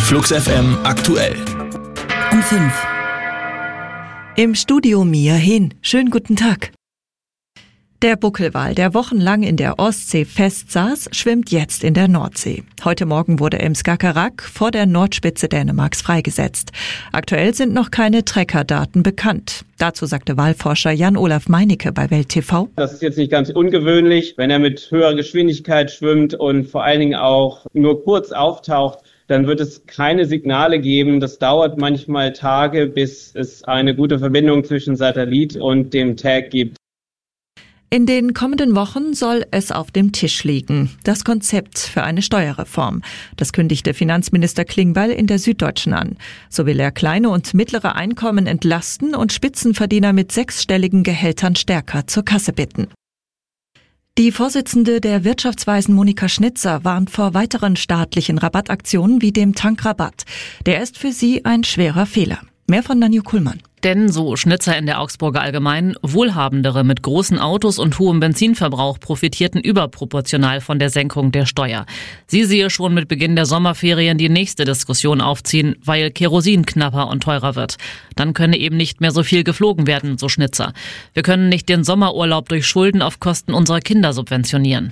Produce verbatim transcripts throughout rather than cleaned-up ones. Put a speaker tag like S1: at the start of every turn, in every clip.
S1: Flux F M aktuell.
S2: Um fünf. Im Studio Mia Hin. Schönen guten Tag. Der Buckelwal, der wochenlang in der Ostsee festsaß, schwimmt jetzt in der Nordsee. Heute Morgen wurde er im Skagerrak vor der Nordspitze Dänemarks freigesetzt. Aktuell sind noch keine Trackerdaten bekannt. Dazu sagte Walforscher Jan-Olaf Meinecke bei Welt T V.
S3: Das ist jetzt nicht ganz ungewöhnlich, wenn er mit höherer Geschwindigkeit schwimmt und vor allen Dingen auch nur kurz auftaucht. Dann wird es keine Signale geben. Das dauert manchmal Tage, bis es eine gute Verbindung zwischen Satellit und dem Tag gibt.
S2: In den kommenden Wochen soll es auf dem Tisch liegen. Das Konzept für eine Steuerreform. Das kündigte Finanzminister Klingbeil in der Süddeutschen an. So will er kleine und mittlere Einkommen entlasten und Spitzenverdiener mit sechsstelligen Gehältern stärker zur Kasse bitten. Die Vorsitzende der Wirtschaftsweisen Monika Schnitzer warnt vor weiteren staatlichen Rabattaktionen wie dem Tankrabatt. Der ist für sie ein schwerer Fehler. Mehr von Nanju Kuhlmann.
S4: Denn, so Schnitzer in der Augsburger Allgemeinen, Wohlhabendere mit großen Autos und hohem Benzinverbrauch profitierten überproportional von der Senkung der Steuer. Sie sehe schon mit Beginn der Sommerferien die nächste Diskussion aufziehen, weil Kerosin knapper und teurer wird. Dann könne eben nicht mehr so viel geflogen werden, so Schnitzer. Wir können nicht den Sommerurlaub durch Schulden auf Kosten unserer Kinder subventionieren.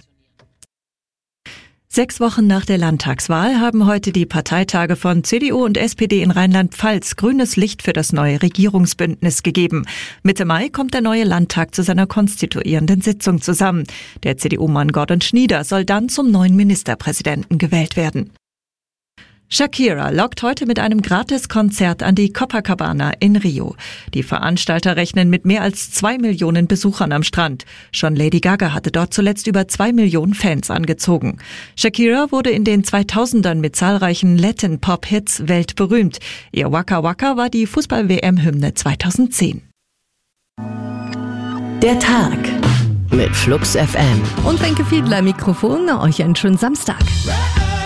S2: Sechs Wochen nach der Landtagswahl haben heute die Parteitage von C D U und S P D in Rheinland-Pfalz grünes Licht für das neue Regierungsbündnis gegeben. Mitte Mai kommt der neue Landtag zu seiner konstituierenden Sitzung zusammen. Der C D U-Mann Gordon Schnieder soll dann zum neuen Ministerpräsidenten gewählt werden. Shakira lockt heute mit einem Gratiskonzert an die Copacabana in Rio. Die Veranstalter rechnen mit mehr als zwei Millionen Besuchern am Strand. Schon Lady Gaga hatte dort zuletzt über zwei Millionen Fans angezogen. Shakira wurde in den zweitausendern mit zahlreichen Latin-Pop-Hits weltberühmt. Ihr Waka Waka war die Fußball-W M-Hymne zweitausendzehn.
S5: Der Tag mit Flux F M.
S6: Und Wenke Fiedler Mikrofon, euch einen schönen Samstag.